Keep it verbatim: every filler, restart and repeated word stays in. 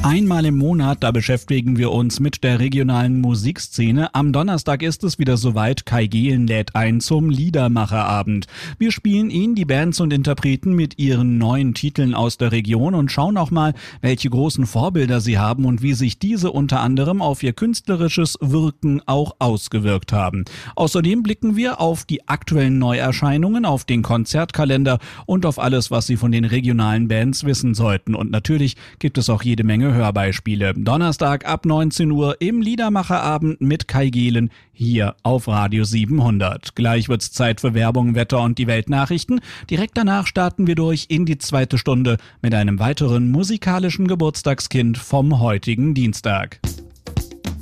Einmal im Monat, da beschäftigen wir uns mit der regionalen Musikszene. Am Donnerstag ist es wieder soweit. Kai Gehlen lädt ein zum Liedermacherabend. Wir spielen ihn, die Bands und Interpreten, mit ihren neuen Titeln aus der Region und schauen auch mal, welche großen Vorbilder sie haben und wie sich diese unter anderem auf ihr künstlerisches Wirken auch ausgewirkt haben. Außerdem blicken wir auf die aktuellen Neuerscheinungen, auf den Konzertkalender und auf alles, was Sie von den regionalen Bands wissen sollten. Und natürlich gibt es auch jede Menge Hörbeispiele. Donnerstag ab neunzehn Uhr im Liedermacherabend mit Kai Gehlen hier auf Radio siebenhundert. Gleich wird's Zeit für Werbung, Wetter und die Weltnachrichten. Direkt danach starten wir durch in die zweite Stunde mit einem weiteren musikalischen Geburtstagskind vom heutigen Dienstag.